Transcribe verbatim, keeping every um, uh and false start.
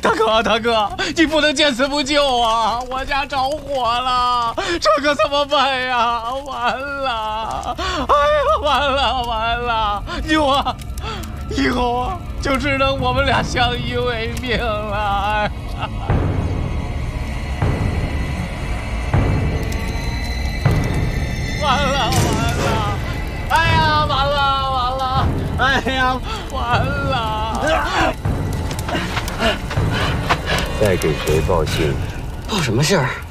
大哥，大哥，你不能见死不救啊！我家着火了，这可怎么办呀？完了！哎呀，完了完了！以后啊，以后啊，就只能我们俩相依为命了。完了完了！哎呀，完了完了！哎呀，完了！ 在给谁报信？ 报什么信儿？